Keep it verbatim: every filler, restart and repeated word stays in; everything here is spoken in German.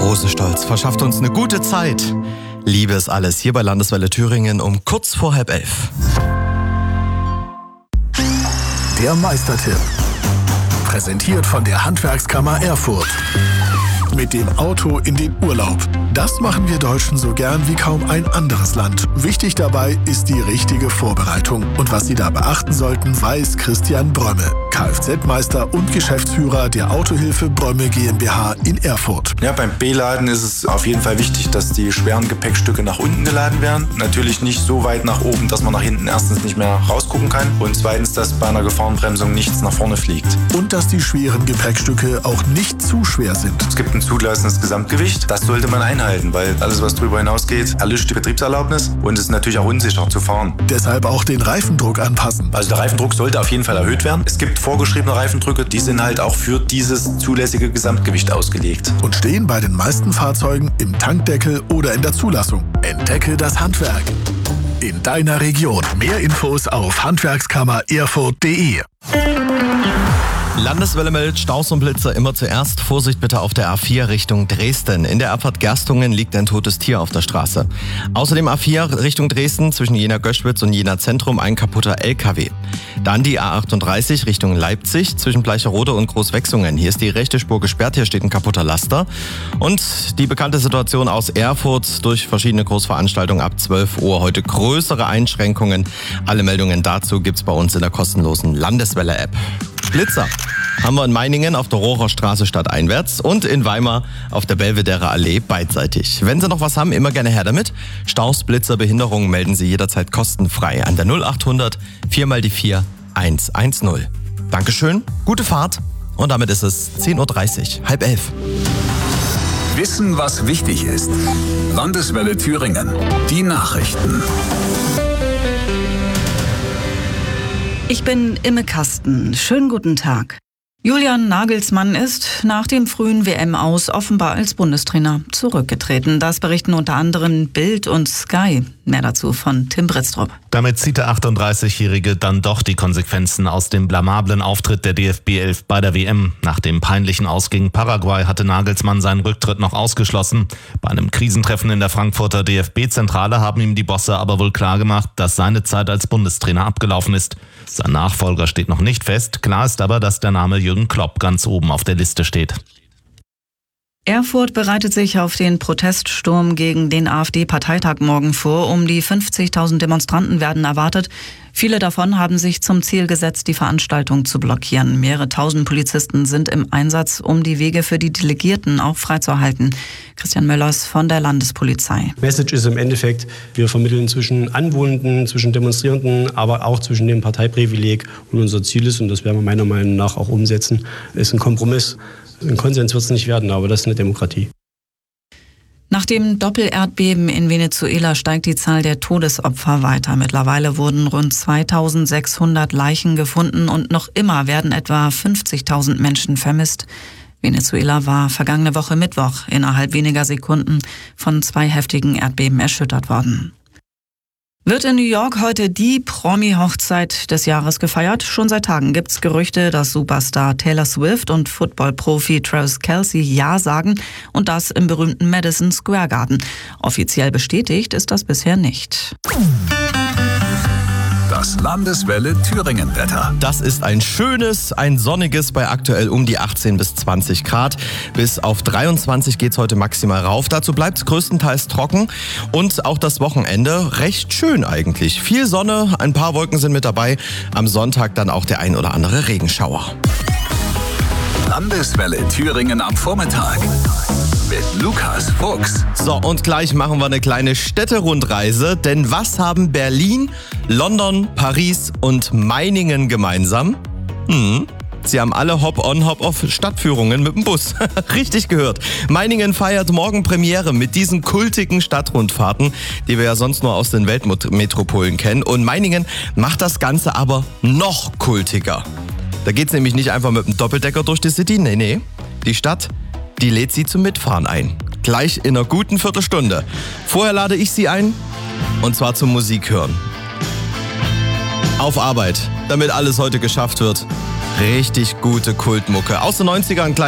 Rosenstolz verschafft uns eine gute Zeit. Liebe ist alles hier bei Landeswelle Thüringen um kurz vor halb elf. Der Meistertipp. Präsentiert von der Handwerkskammer Erfurt. Mit dem Auto in den Urlaub. Das machen wir Deutschen so gern wie kaum ein anderes Land. Wichtig dabei ist die richtige Vorbereitung. Und was Sie da beachten sollten, weiß Christian Brömme, Kfz-Meister und Geschäftsführer der Autohilfe Brömme GmbH in Erfurt. Ja, beim B-Laden ist es auf jeden Fall wichtig, dass die schweren Gepäckstücke nach unten geladen werden. Natürlich nicht so weit nach oben, dass man nach hinten erstens nicht mehr rausgucken kann und zweitens, dass bei einer Gefahrenbremsung nichts nach vorne fliegt. Und dass die schweren Gepäckstücke auch nicht zu schwer sind. Es gibt ein zugelassenes Gesamtgewicht. Das sollte man einhalten, weil alles, was darüber hinausgeht, erlischt die Betriebserlaubnis und es ist natürlich auch unsicher zu fahren. Deshalb auch den Reifendruck anpassen. Also der Reifendruck sollte auf jeden Fall erhöht werden. Es gibt vorgeschriebene Reifendrücke, die sind halt auch für dieses zulässige Gesamtgewicht ausgelegt. Und stehen bei den meisten Fahrzeugen im Tankdeckel oder in der Zulassung. Entdecke das Handwerk in deiner Region. Mehr Infos auf handwerkskammer erfurt punkt de. Landeswelle meldet Staus und Blitzer immer zuerst. Vorsicht bitte auf der A vier Richtung Dresden. In der Abfahrt Gerstungen liegt ein totes Tier auf der Straße. Außerdem A vier Richtung Dresden zwischen Jena-Göschwitz und Jena-Zentrum ein kaputter L K W. Dann die A achtunddreißig Richtung Leipzig zwischen Bleicherode und Großwechsungen. Hier ist die rechte Spur gesperrt, hier steht ein kaputter Laster. Und die bekannte Situation aus Erfurt durch verschiedene Großveranstaltungen ab zwölf Uhr. Heute größere Einschränkungen. Alle Meldungen dazu gibt's bei uns in der kostenlosen Landeswelle-App. Blitzer haben wir in Meiningen auf der Rohrer Straße stadteinwärts und in Weimar auf der Belvedere Allee beidseitig. Wenn Sie noch was haben, immer gerne her damit. Staus, Blitzer, Behinderungen melden Sie jederzeit kostenfrei an der null achthundert vier mal die vier eins eins null. Dankeschön, gute Fahrt und damit ist es zehn Uhr dreißig, halb elf. Wissen, was wichtig ist. Landeswelle Thüringen. Die Nachrichten. Ich bin Imme Kasten. Schönen guten Tag. Julian Nagelsmann ist nach dem frühen W M-Aus offenbar als Bundestrainer zurückgetreten. Das berichten unter anderem Bild und Sky. Mehr dazu von Tim Britztrup. Damit zieht der achtunddreißigjährige dann doch die Konsequenzen aus dem blamablen Auftritt der D F B elf bei der W M. Nach dem peinlichen Aus gegen Paraguay hatte Nagelsmann seinen Rücktritt noch ausgeschlossen. Bei einem Krisentreffen in der Frankfurter D F B-Zentrale haben ihm die Bosse aber wohl klargemacht, dass seine Zeit als Bundestrainer abgelaufen ist. Sein Nachfolger steht noch nicht fest. Klar ist aber, dass der Name Jürgen Klopp ganz oben auf der Liste steht. Erfurt bereitet sich auf den Proteststurm gegen den AfD-Parteitag morgen vor. Um die fünfzigtausend Demonstranten werden erwartet. Viele davon haben sich zum Ziel gesetzt, die Veranstaltung zu blockieren. Mehrere tausend Polizisten sind im Einsatz, um die Wege für die Delegierten auch freizuhalten. Christian Möllers von der Landespolizei. Message ist im Endeffekt, wir vermitteln zwischen Anwohnenden, zwischen Demonstrierenden, aber auch zwischen dem Parteiprivileg. Und unser Ziel ist, und das werden wir meiner Meinung nach auch umsetzen, ist ein Kompromiss. Ein Konsens wird es nicht werden, aber das ist eine Demokratie. Nach dem Doppelerdbeben in Venezuela steigt die Zahl der Todesopfer weiter. Mittlerweile wurden rund zweitausendsechshundert Leichen gefunden und noch immer werden etwa fünfzigtausend Menschen vermisst. Venezuela war vergangene Woche Mittwoch innerhalb weniger Sekunden von zwei heftigen Erdbeben erschüttert worden. Wird in New York heute die Promi-Hochzeit des Jahres gefeiert? Schon seit Tagen gibt's Gerüchte, dass Superstar Taylor Swift und Football-Profi Travis Kelce Ja sagen und das im berühmten Madison Square Garden. Offiziell bestätigt ist das bisher nicht. Das Landeswelle Thüringen-Wetter. Das ist ein schönes, ein sonniges bei aktuell um die achtzehn bis zwanzig Grad. Bis auf dreiundzwanzig geht's heute maximal rauf. Dazu bleibt's größtenteils trocken und auch das Wochenende recht schön eigentlich. Viel Sonne, ein paar Wolken sind mit dabei. Am Sonntag dann auch der ein oder andere Regenschauer. Landeswelle Thüringen am Vormittag mit Lukas Fuchs. So, und gleich machen wir eine kleine Städterundreise, denn was haben Berlin, London, Paris und Meiningen gemeinsam? Hm, sie haben alle Hop-on, Hop-off Stadtführungen mit dem Bus. Richtig gehört. Meiningen feiert morgen Premiere mit diesen kultigen Stadtrundfahrten, die wir ja sonst nur aus den Weltmetropolen kennen. Und Meiningen macht das Ganze aber noch kultiger. Da geht's nämlich nicht einfach mit dem Doppeldecker durch die City, nee, nee. Die Stadt, die lädt Sie zum Mitfahren ein. Gleich in einer guten Viertelstunde. Vorher lade ich Sie ein, und zwar zum Musik hören. Auf Arbeit, damit alles heute geschafft wird. Richtig gute Kultmucke. Aus den neunzigern.